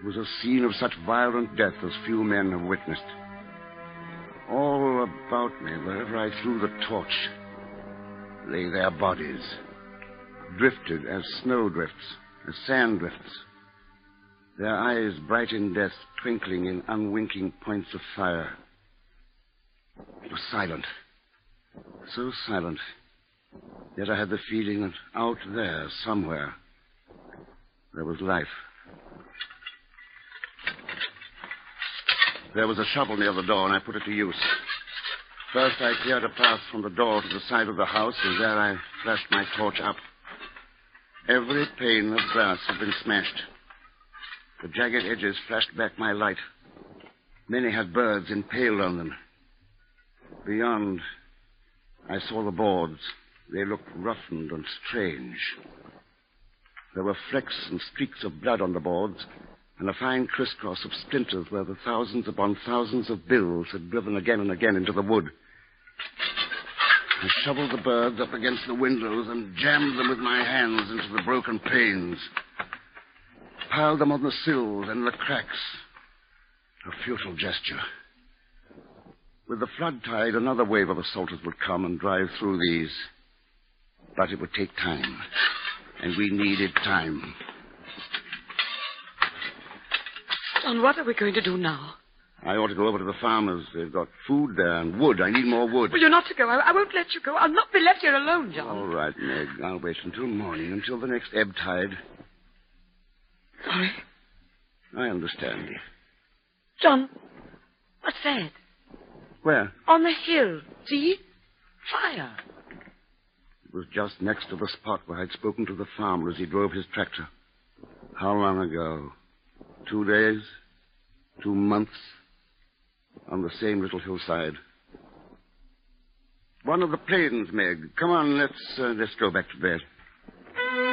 was a scene of such violent death as few men have witnessed. All about me, wherever I threw the torch, lay their bodies, drifted as snow drifts, as sand drifts. Their eyes bright in death, twinkling in unwinking points of fire. It was silent. So silent. Yet I had the feeling that out there, somewhere, there was life. There was a shovel near the door, and I put it to use. First, I cleared a path from the door to the side of the house, and there I flashed my torch up. Every pane of glass had been smashed. The jagged edges flashed back my light. Many had birds impaled on them. Beyond, I saw the boards. They looked roughened and strange. There were flecks and streaks of blood on the boards, and a fine crisscross of splinters where the thousands upon thousands of bills had driven again and again into the wood. I shoveled the birds up against the windows and jammed them with my hands into the broken panes. Piled them on the sills and the cracks. A futile gesture. With the flood tide, another wave of assaulters would come and drive through these. But it would take time. And we needed time. John, what are we going to do now? I ought to go over to the farmers. They've got food there and wood. I need more wood. Well, you're not to go. I won't let you go. I'll not be left here alone, John. All right, Meg. I'll wait until morning, until the next ebb tide. Sorry. I understand. John, what's that? Where? On the hill. See? Fire. It was just next to the spot where I'd spoken to the farmer as he drove his tractor. How long ago? 2 days? 2 months? On the same little hillside. One of the planes, Meg. Come on, let's go back to bed.